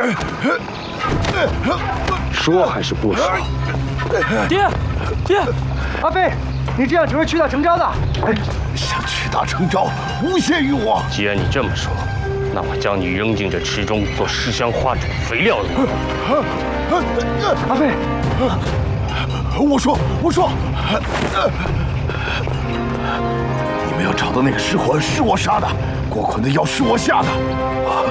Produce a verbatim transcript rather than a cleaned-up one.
说还是不说？ 爹，爹，阿飞，你这样只会屈打成招的。 哎，想屈打成招，无限于我。 既然你这么说，那我将你扔进这池中做尸香花种肥料如何？ 阿飞， 我说，我说，你们要找到那个尸魂是我杀的，郭坤的药是我下的。